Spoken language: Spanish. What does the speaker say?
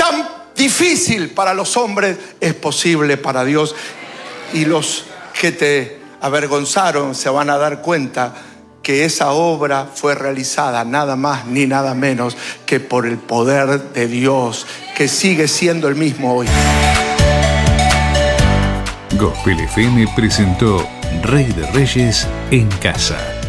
tan difícil para los hombres es posible para Dios. Y los que te avergonzaron se van a dar cuenta que esa obra fue realizada nada más ni nada menos que por el poder de Dios, que sigue siendo el mismo hoy. Gospel FM presentó Rey de Reyes en Casa.